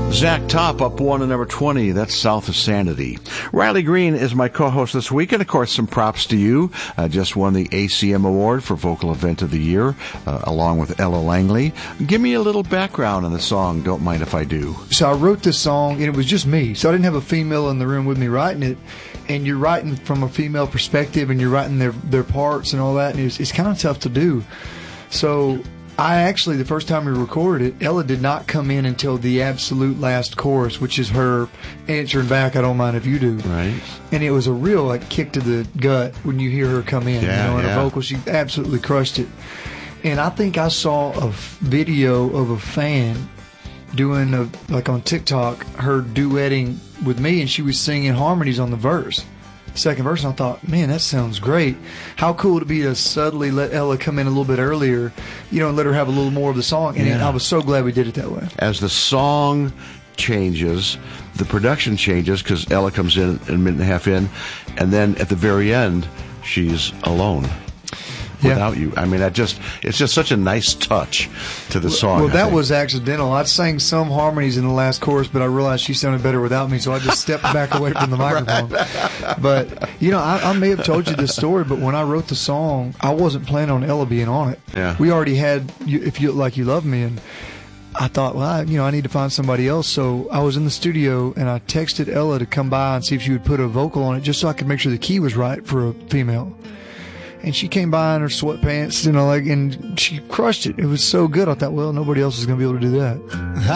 Zach Top up one at number 20. That's South of Sanity. Riley Green is my co-host this week, and of course, some props to you. Just won the ACM Award for Vocal Event of the Year, along with Ella Langley. Give me a little background on the song, Don't Mind If I Do. So I wrote this song, and it was just me. So I didn't have a female in the room with me writing it. And you're writing from a female perspective, and you're writing their parts and all that, and it's kind of tough to do. So I actually, the first time we recorded it, Ella did not come in until the absolute last chorus, which is her answering back, I don't mind if you do. Right. And it was a real kick to the gut when you hear her come in. In her vocal, she absolutely crushed it. And I think I saw a video of a fan doing, on TikTok, her duetting with me, and she was singing harmonies on the verse. Second verse, and I thought, man, that sounds great. How cool would it be to suddenly let Ella come in a little bit earlier, and let her have a little more of the song. And I was so glad we did it that way. As the song changes, the production changes because Ella comes in a minute and a half in, and then at the very end, she's alone. Without you. I mean, it's just such a nice touch to the song. Well, that was accidental. I sang some harmonies in the last chorus, but I realized she sounded better without me, so I just stepped back away from the microphone. But, I may have told you this story, but when I wrote the song, I wasn't planning on Ella being on it. Yeah. We already had If You Look Like You Love Me, and I thought, well, I need to find somebody else. So I was in the studio, and I texted Ella to come by and see if she would put a vocal on it, just so I could make sure the key was right for a female. And she came by in her sweatpants, and she crushed it. It was so good. I thought, well, nobody else is going to be able to do that.